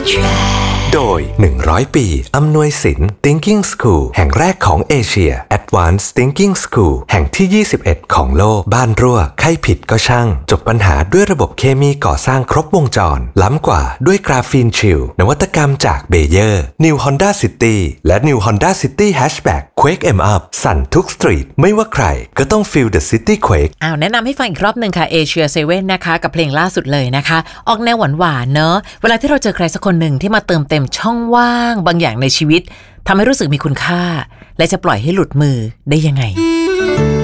โดย100 ปีอำนวยสิน Thinking School แห่งแรกของเอเชีย Advanced Thinking School แห่งที่21ของโลกบ้านรั่วใครผิดก็ช่างจบปัญหาด้วยระบบเคมีก่อสร้างครบวงจรล้ำกว่าด้วยกราฟีนชิลนวัตกรรมจากเบเยอร์ New Honda City และ New Honda City Hatchback Quake em up สั่นทุกสตรีทไม่ว่าใครก็ต้อง Feel the City Quake แนะนำให้ฟังอีกรอบหนึ่งค่ะเอเชีย7นะคะกับเพลงล่าสุดเลยนะคะออกแนวหวานๆเนอะเวลาที่เราเจอใครสักคนหนึ่งที่มาเติมเต็มช่องว่างบางอย่างในชีวิตทำให้รู้สึกมีคุณค่าและจะปล่อยให้หลุดมือได้ยังไง